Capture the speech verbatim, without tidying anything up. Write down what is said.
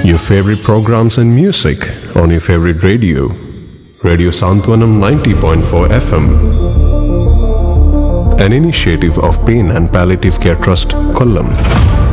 Your favorite programs and music on your favorite radio. Radio Santwanam ninety point four F M. An initiative of Pain and Palliative Care Trust, Kollam.